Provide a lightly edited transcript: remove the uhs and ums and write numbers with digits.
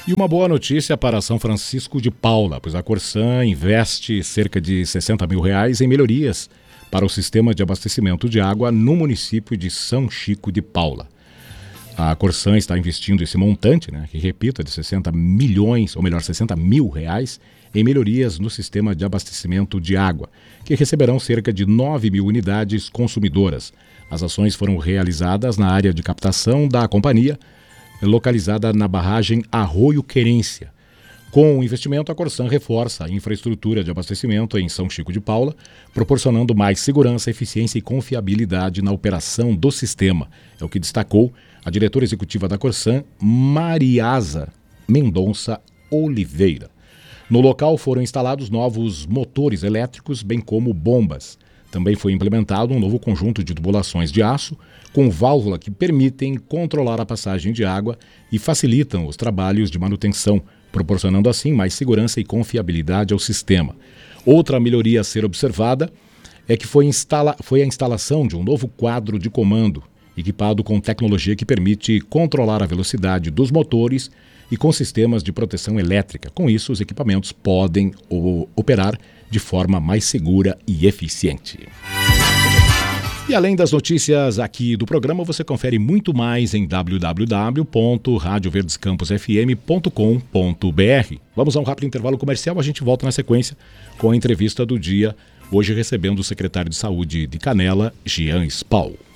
E uma boa notícia para São Francisco de Paula, pois a Corsan investe cerca de R$60 mil em melhorias para o sistema de abastecimento de água no município de São Chico de Paula. A Corsan está investindo esse montante, que repito, é de 60 milhões, ou melhor, 60 mil reais, em melhorias no sistema de abastecimento de água, que receberão cerca de 9 mil unidades consumidoras. As ações foram realizadas na área de captação da companhia, localizada na barragem Arroio Querência. Com o investimento, a Corsan reforça a infraestrutura de abastecimento em São Chico de Paula, proporcionando mais segurança, eficiência e confiabilidade na operação do sistema. É o que destacou a diretora executiva da Corsan, Mariasa Mendonça Oliveira. No local foram instalados novos motores elétricos, bem como bombas. Também foi implementado um novo conjunto de tubulações de aço com válvula que permitem controlar a passagem de água e facilitam os trabalhos de manutenção, proporcionando assim mais segurança e confiabilidade ao sistema. Outra melhoria a ser observada é que foi a instalação de um novo quadro de comando, equipado com tecnologia que permite controlar a velocidade dos motores e com sistemas de proteção elétrica. Com isso, os equipamentos podem operar de forma mais segura e eficiente. E além das notícias aqui do programa, você confere muito mais em www.radioverdescamposfm.com.br. Vamos a um rápido intervalo comercial, a gente volta na sequência com a entrevista do dia, hoje recebendo o secretário de Saúde de Canela, Jean Spal.